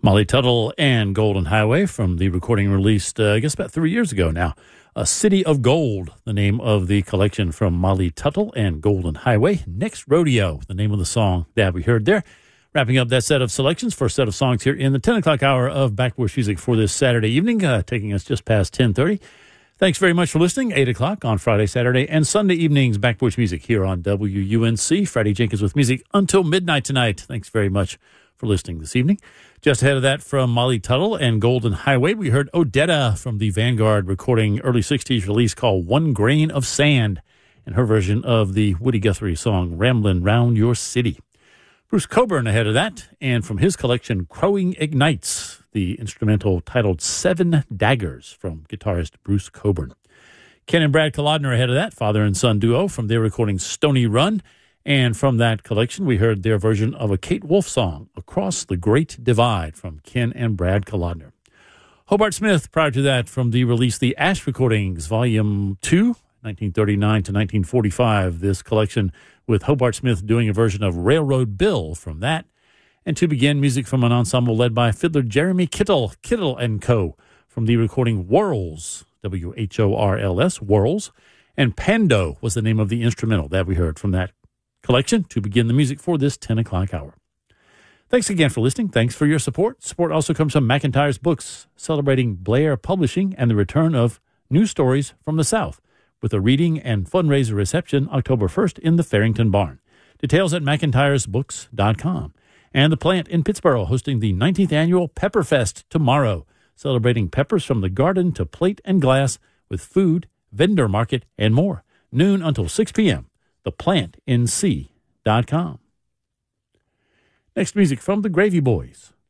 Molly Tuttle and Golden Highway from the recording released, I guess, about 3 years ago now. A City of Gold, the name of the collection from Molly Tuttle and Golden Highway. Next Rodeo, the name of the song that we heard there. Wrapping up that set of selections for a set of songs here in the 10 o'clock hour of Backporch Music for this Saturday evening, taking us just past 10:30. Thanks very much for listening. 8 o'clock on Friday, Saturday, and Sunday evenings, Backporch Music here on WUNC. Freddie Jenkins with music until midnight tonight. Thanks very much for listening this evening. Just ahead of that, from Molly Tuttle and Golden Highway, we heard Odetta from the Vanguard recording early 60s release called One Grain of Sand, and her version of the Woody Guthrie song Ramblin' Round Your City. Bruce Cockburn ahead of that, and from his collection Crowing Ignites, the instrumental titled Seven Daggers from guitarist Bruce Cockburn. Ken and Brad Kolodner ahead of that, father and son duo from their recording Stony Run. And from that collection, we heard their version of a Kate Wolf song, Across the Great Divide, from Ken and Brad Kolodner. Hobart Smith, prior to that, from the release The Ash Recordings, Volume 2, 1939 to 1945. This collection with Hobart Smith doing a version of Railroad Bill from that. And to begin, music from an ensemble led by fiddler Jeremy Kittle and Co. from the recording Whirls, W-H-O-R-L-S, Whirls. And Pando was the name of the instrumental that we heard from that collection to begin the music for this 10 o'clock hour. Thanks again for listening. Thanks for your support. Support also comes from McIntyre's Books, celebrating Blair Publishing and the return of New Stories from the South, with a reading and fundraiser reception October 1st in the Farrington Barn. Details at McIntyresBooks.com. And The Plant in Pittsburgh hosting the 19th annual Pepperfest tomorrow, celebrating peppers from the garden to plate and glass with food, vendor market, and more. Noon until 6 p.m. theplantinc.com. Next, music from the Gravy Boys.